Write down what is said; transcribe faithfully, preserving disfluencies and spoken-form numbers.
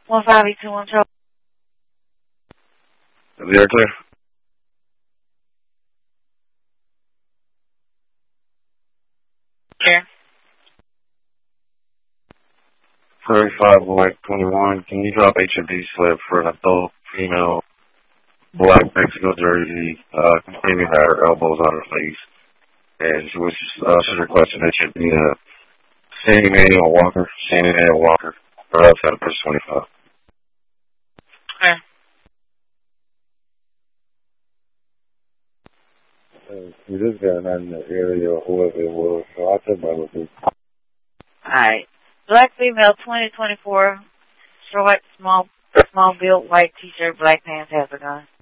One five eight two one trouble. Is the air clear? Clear. thirty-five Black twenty-one. Can you drop H and D slip for an adult female black Mexico jersey, uh, containing her elbows on her face? And she was, uh, she's requesting that should be a Sandy Manuel Walker, Sandy Manuel Walker, or outside of verse twenty-five. Clear. Uh, we just got not in the area or whoever it was, so I'll take my look. Alright. Black female, twenty twenty-four, short, small, small build, white t-shirt, black pants, has a gun.